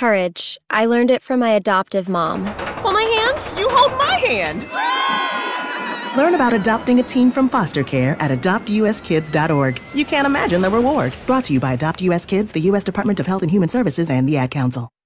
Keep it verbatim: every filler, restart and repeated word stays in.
Courage. I learned it from my adoptive mom. Hold my hand? You hold my hand! Learn about adopting a teen from foster care at adopt u s kids dot org. You can't imagine the reward. Brought to you by Adopt U S Kids, the U S Department of Health and Human Services, and the Ad Council.